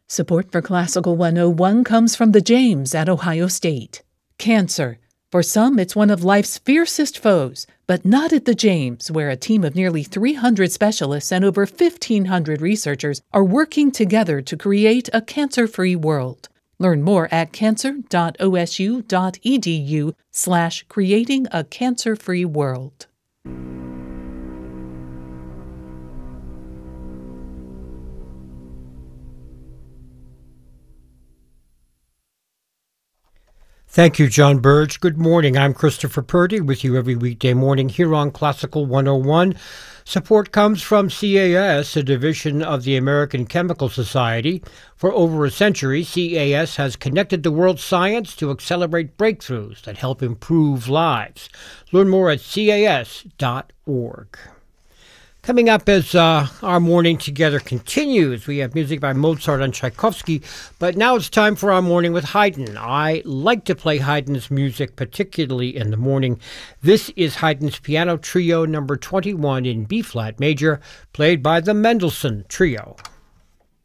Support for Classical 101 comes from the James at Ohio State. Cancer. For some, it's one of life's fiercest foes, but not at the James, where a team of nearly 300 specialists and over 1,500 researchers are working together to create a cancer-free world. Learn more at cancer.osu.edu/creating-a-cancer-free-world. Thank you, John Burge. Good morning. I'm Christopher Purdy with you every weekday morning here on Classical 101. Support comes from CAS, a division of the American Chemical Society. For over a century, CAS has connected the world's science to accelerate breakthroughs that help improve lives. Learn more at cas.org. Coming up as our morning together continues, we have music by Mozart and Tchaikovsky, but now it's time for our morning with Haydn. I like to play Haydn's music, particularly in the morning. This is Haydn's Piano Trio number 21 in B-flat major, played by the Mendelssohn Trio.